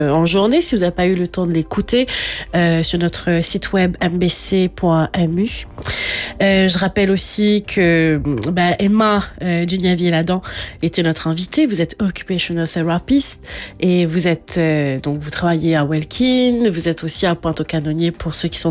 en journée si vous n'avez pas eu le temps de l'écouter sur notre site web mbc.mu. Je rappelle aussi que Emma Duniavier-Ladan était notre invitée. Vous êtes occupational therapist et vous êtes donc vous travaillez à Welkin, vous êtes aussi à Pointe-aux-Canonniers pour ceux qui sont